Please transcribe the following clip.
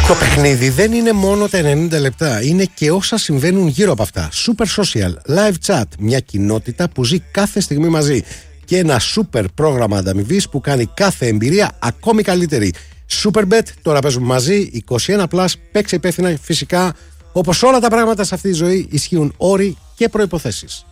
Το παιχνίδι δεν είναι μόνο τα 90 λεπτά, είναι και όσα συμβαίνουν γύρω από αυτά. Super social, live chat, μια κοινότητα που ζει κάθε στιγμή μαζί και ένα super πρόγραμμα ανταμοιβής που κάνει κάθε εμπειρία ακόμη καλύτερη. Superbet, τώρα παίζουμε μαζί, 21+, παίξε υπεύθυνα φυσικά. Όπως όλα τα πράγματα σε αυτή τη ζωή ισχύουν όροι και προϋποθέσεις.